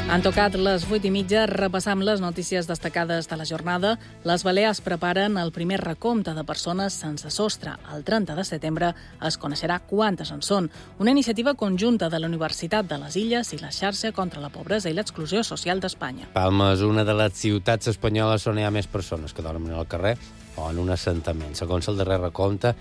Han tocat les 8:30, repassam les notícies destacades de la jornada. Les Balears preparen el primer recompte de persones sense sostre. El 30 de setembre es coneixerà quantes en són. Una iniciativa conjunta de la Universitat de les Illes i la Xarxa contra la Pobresa i l'Exclusió Social d'Espanya. Palma és una de les ciutats espanyoles on hi ha més persones que dormen al carrer o en un assentament. Segons el darrer recompte,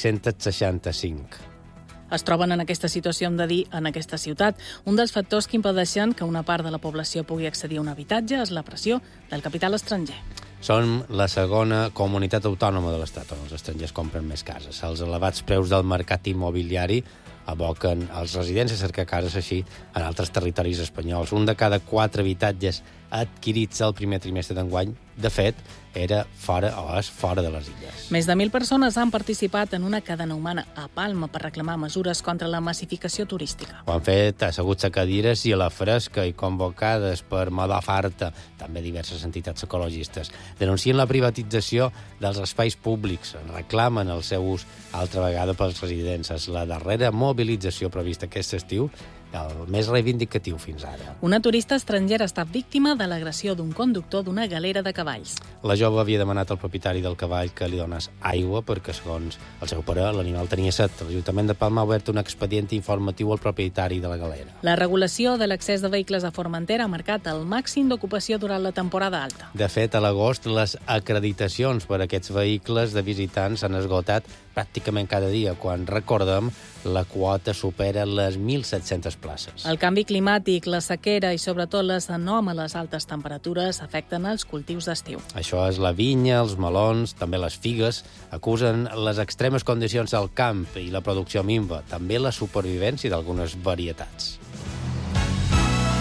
665. Es troben en aquesta situació, hem de dir, en aquesta ciutat. Un dels factors que impedeixen que una part de la població pugui accedir a un habitatge és la pressió del capital estranger. Som la segona comunitat autònoma de l'Estat on els estrangers compren més cases. Els elevats preus del mercat immobiliari aboquen els residents a cercar cases així en altres territoris espanyols. Un de cada 4 habitatges adquirits el primer trimestre d'enguany, de fet, era fora o és fora de les illes. Més de 1.000 persones han participat en una cadena humana a Palma per reclamar mesures contra la massificació turística. Ho han fet asseguts a cadires i a la fresca i convocades per Malafarta, també diverses entitats ecologistes. Denuncien la privatització dels espais públics, reclamen el seu ús altra vegada pels residents. És la darrera mobilització prevista aquest estiu, el més reivindicatiu fins ara. Una turista estrangera ha estat víctima de l'agressió d'un conductor d'una galera de cavalls. La jove havia demanat al propietari del cavall que li donés aigua perquè, segons el seu pare, l'animal tenia set. L'Ajuntament de Palma ha obert un expedient informatiu al propietari de la galera. La regulació de l'accés de vehicles a Formentera ha marcat el màxim d'ocupació durant la temporada alta. De fet, a l'agost, les acreditacions per a aquests vehicles de visitants s'han esgotat pràcticament cada dia, quan, recordem, la quota supera les 1.700 places. El canvi climàtic, la sequera i sobretot les anòmales altes temperatures afecten els cultius d'estiu. Això és la vinya, els melons, també les figues, acusen les extremes condicions al camp i la producció minva, també la supervivència d'algunes varietats.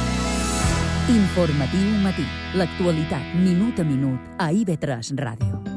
Informatiu matí. L'actualitat minut a minut a IB3 Ràdio.